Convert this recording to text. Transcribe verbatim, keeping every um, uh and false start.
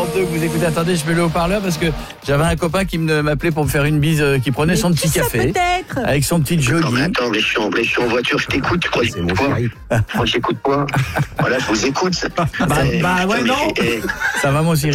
quarante-deux que vous écoutez. Attendez, je mets le haut-parleur parce que j'avais un copain qui me- m'appelait pour me faire une bise, euh, qui prenait Mais son qui petit ça café peut être avec son petit Non, mais jogging. attends, mais je suis en, mais je suis en voiture, je t'écoute, tu crois que C'est mon j'écoute quoi? chéri. Tu crois que j'écoute quoi? Voilà, je vous écoute. Bah, Eh, bah, ouais, putain, mais non. j'ai- eh, Ça va, mon Cyril?